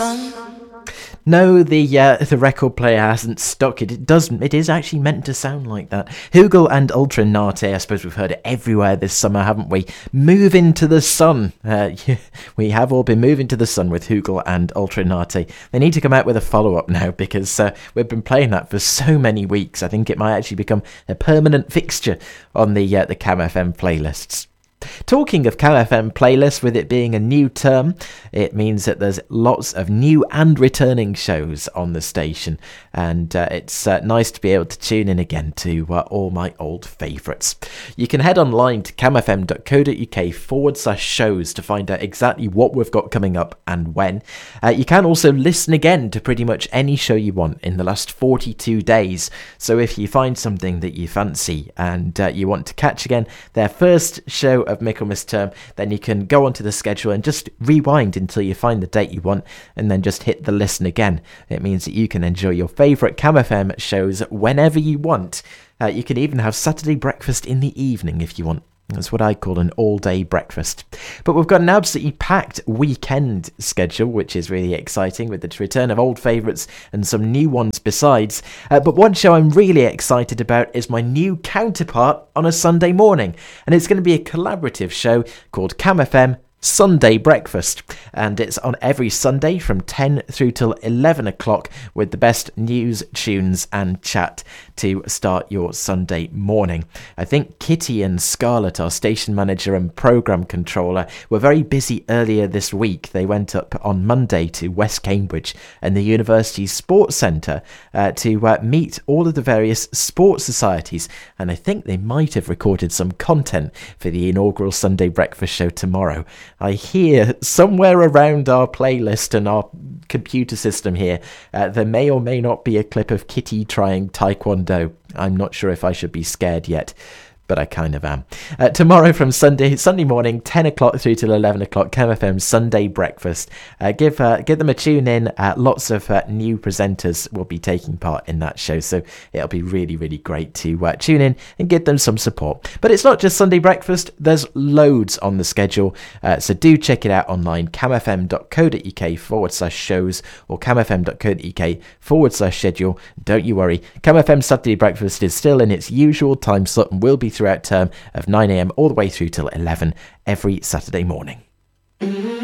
sun. No, the record player hasn't stuck. It doesn't. It is actually meant to sound like that. Hugel and Ultra Nate, I suppose we've heard it everywhere this summer, haven't we? Move into the sun. We have all been moving to the sun with Hugel and Ultra Nate. They need to come out with a follow-up now because we've been playing that for so many weeks. I think it might actually become a permanent fixture on the Cam FM playlists. Talking of Cam FM playlists, with it being a new term, it means that there's lots of new and returning shows on the station, and it's nice to be able to tune in again to all my old favourites. You can head online to camfm.co.uk/shows to find out exactly what we've got coming up and when. You can also listen again to pretty much any show you want in the last 42 days, so if you find something that you fancy and you want to catch again their first show of Michaelmas term, then you can go onto the schedule and just rewind until you find the date you want and then just hit the listen again. It means that you can enjoy your favourite Cam FM shows whenever you want. You can even have Saturday breakfast in the evening if you want. That's what I call an all-day breakfast. But we've got an absolutely packed weekend schedule, which is really exciting, with the return of old favourites and some new ones besides. But one show I'm really excited about is my new counterpart on a Sunday morning. And it's going to be a collaborative show called Cam FM Sunday Breakfast, and it's on every Sunday from 10 through till 11 o'clock with the best news, tunes and chat to start your Sunday morning. I think Kitty and Scarlett, our station manager and programme controller, were very busy earlier this week. They went up on Monday to West Cambridge and the University's Sports Centre to meet all of the various sports societies, and I think they might have recorded some content for the inaugural Sunday Breakfast show tomorrow. I hear somewhere around our playlist and our computer system here, there may or may not be a clip of Kitty trying Taekwondo. I'm not sure if I should be scared yet, but I kind of am. Tomorrow from Sunday morning, 10 o'clock through till 11 o'clock, Cam FM Sunday Breakfast. Give them a tune in. Lots of new presenters will be taking part in that show, so it'll be really, really great to tune in and give them some support. But it's not just Sunday Breakfast, there's loads on the schedule, so do check it out online, camfm.co.uk/shows or camfm.co.uk/schedule. Don't you worry, Cam FM Saturday Breakfast is still in its usual time slot and will be throughout term of 9 a.m. all the way through till 11 every Saturday morning.